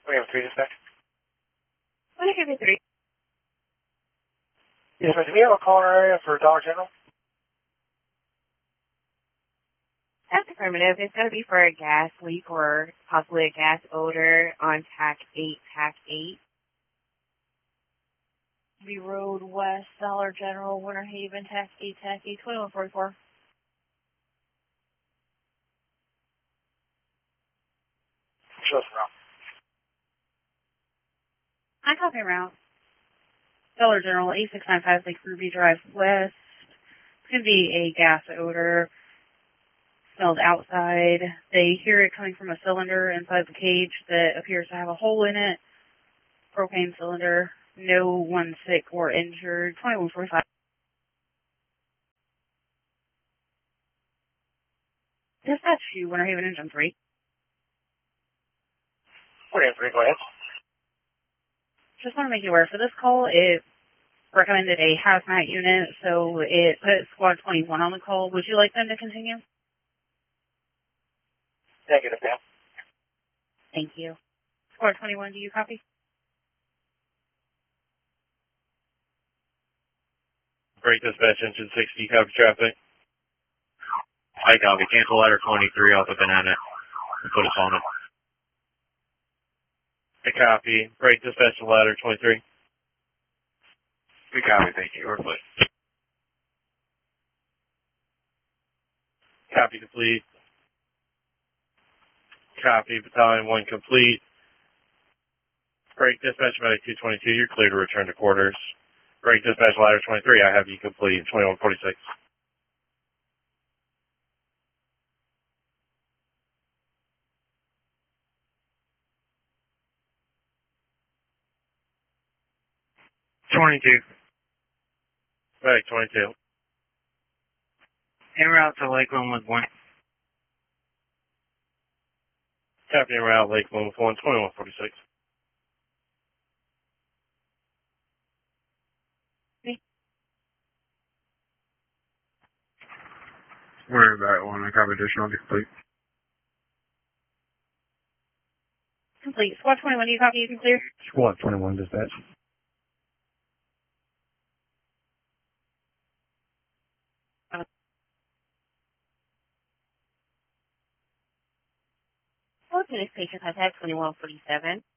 We have 3 dispatch. What if it's 3? Yes, do we have a caller area for Dollar General? That's affirmative. It's going to be for a gas leak or possibly a gas odor on TAC 8, TAC 8. B Road West, Dollar General, Winter Haven, TAC 8, TAC 8, 2144. Show us around. I copy route. Dollar General, 8695 Lake Ruby Drive West. It's going to be a gas odor. Smelled outside. They hear it coming from a cylinder inside the cage that appears to have a hole in it. Propane cylinder. No one sick or injured. 2145. Dispatch to Winter Haven Engine 3. We're in 3, go ahead. Just want to make you aware, for this call, it recommended a hazmat unit, so it put Squad 21 on the call. Would you like them to continue? Negative, ma'am. Thank you. Squad 21, do you copy? Break dispatch, engine 60, copy traffic. I copy. Cancel ladder 23 off of Banana and put us on it. I copy. Break dispatch to ladder 23. We copy, thank you. We're clear. Copy complete. Copy, battalion 1 complete. Break dispatch medic 222, you're clear to return to quarters. Break dispatch ladder 23, I have you complete, 2146. Medic 22. En route to Lakeland with 1. Copy en route Lakeland with 1, 2146. We're about 1, I copy additional complete. Complete. Squad 21, do you copy? You can clear? Squad 21 dispatch. Well, today's patient has had 2147.